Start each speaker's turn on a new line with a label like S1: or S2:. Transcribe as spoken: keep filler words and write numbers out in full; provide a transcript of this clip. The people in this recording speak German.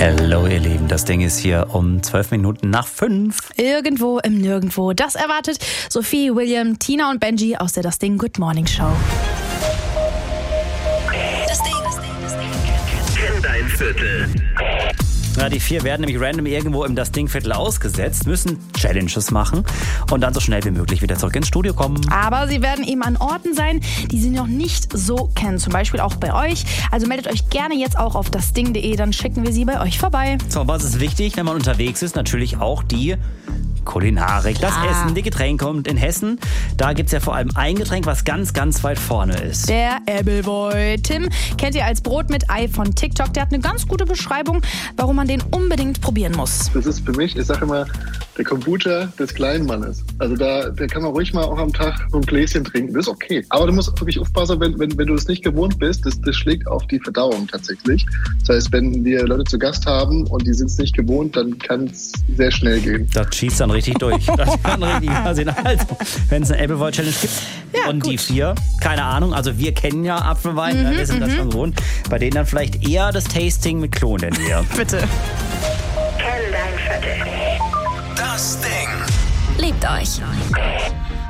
S1: Hallo ihr Lieben, das Ding ist hier um zwölf Minuten nach fünf.
S2: Irgendwo im Nirgendwo. Das erwartet Sophie, William, Tina und Benji aus der Das Ding Good Morning Show.
S3: Das Ding, das Ding, das Ding. Kenn dein Viertel.
S1: Ja, die vier werden nämlich random irgendwo im Das Ding-Viertel ausgesetzt, müssen Challenges machen und dann so schnell wie möglich wieder zurück ins Studio kommen.
S2: Aber sie werden eben an Orten sein, die sie noch nicht so kennen. Zum Beispiel auch bei euch. Also meldet euch gerne jetzt auch auf das ding punkt de, dann schicken wir sie bei euch vorbei.
S1: So, was ist wichtig, wenn man unterwegs ist? Natürlich auch die Kulinarik, das
S2: Klar.
S1: Essen, die Getränke. Und in Hessen, da gibt es ja vor allem ein Getränk, was ganz, ganz weit vorne ist.
S2: Der Appleboy. Tim kennt ihr als Brot mit Ei von TikTok. Der hat eine ganz gute Beschreibung, warum man den unbedingt probieren muss.
S4: Das ist für mich, ich sage immer, der Kombucha des kleinen Mannes. Also da, da kann man ruhig mal auch am Tag so ein Gläschen trinken. Das ist okay. Aber du musst wirklich aufpassen, wenn, wenn, wenn du es nicht gewohnt bist, das, das schlägt auf die Verdauung tatsächlich. Das heißt, wenn wir Leute zu Gast haben und die sind es nicht gewohnt, dann kann es sehr schnell gehen.
S1: Das schießt dann richtig durch. Das kann richtig passieren. Also, wenn es eine Appleboy Challenge gibt
S2: Ja,
S1: und
S2: gut.
S1: die vier, keine Ahnung, also wir kennen ja Apfelwein,
S2: Mhm,
S1: wir sind das schon gewohnt. Bei denen dann vielleicht eher das Tasting mit Klon denn hier.
S2: Bitte.
S3: Kenn dein Viertel. Das Ding.
S5: Liebt euch.